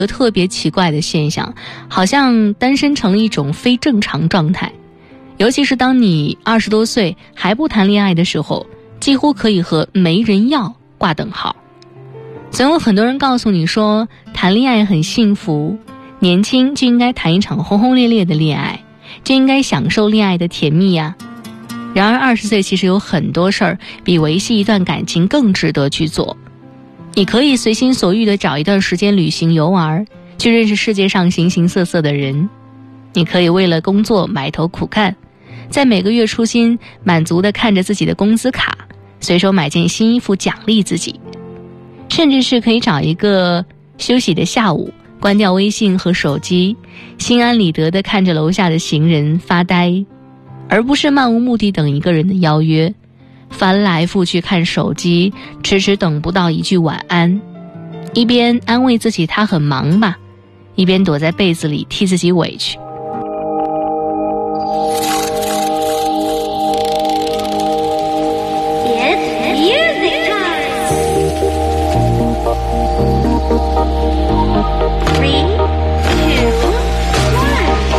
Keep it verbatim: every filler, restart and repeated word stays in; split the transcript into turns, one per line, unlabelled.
个特别奇怪的现象，好像单身成了一种非正常状态。尤其是当你二十多岁还不谈恋爱的时候，几乎可以和没人要挂等号。总有很多人告诉你说，谈恋爱很幸福，年轻就应该谈一场轰轰烈烈的恋爱，就应该享受恋爱的甜蜜呀。然而二十岁其实有很多事儿比维系一段感情更值得去做。你可以随心所欲地找一段时间旅行游玩，去认识世界上形形色色的人。你可以为了工作埋头苦干，在每个月初薪满足地看着自己的工资卡，随手买件新衣服奖励自己。甚至是可以找一个休息的下午，关掉微信和手机，心安理得地看着楼下的行人发呆，而不是漫无目的等一个人的邀约，翻来覆去看手机，迟迟等不到一句晚安，一边安慰自己他很忙吧，一边躲在被子里替自己委屈。